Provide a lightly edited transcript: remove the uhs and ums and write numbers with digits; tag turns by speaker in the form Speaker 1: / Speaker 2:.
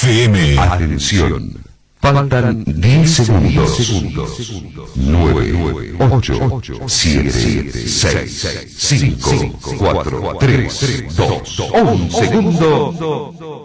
Speaker 1: FM.
Speaker 2: Atención. Faltan 10 segundos. 9, 8, 7, 6, 5, 4, 3, 2, 1 segundo.